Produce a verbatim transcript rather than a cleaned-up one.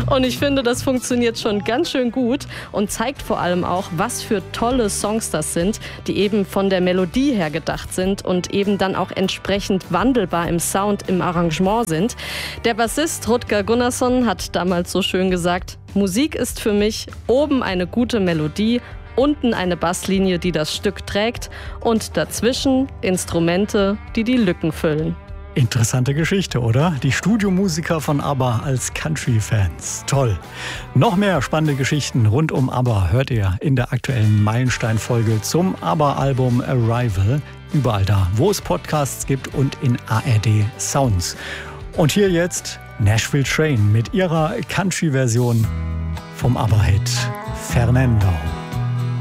Und ich finde, das funktioniert schon ganz schön gut und zeigt vor allem auch, was für tolle Songs das sind, die eben von der Melodie her gedacht sind und eben dann auch entsprechend wandelbar im Sound, im Arrangement sind. Der Bassist Rutger Gunnarsson hat damals so schön gesagt: Musik ist für mich oben eine gute Melodie, unten eine Basslinie, die das Stück trägt und dazwischen Instrumente, die die Lücken füllen. Interessante Geschichte, oder? Die Studiomusiker von ABBA als Country-Fans. Toll. Noch mehr spannende Geschichten rund um ABBA hört ihr in der aktuellen Meilenstein-Folge zum ABBA-Album Arrival. Überall da, wo es Podcasts gibt und in A R D Sounds. Und hier jetzt Nashville Train mit ihrer Country-Version vom ABBA-Hit Fernando.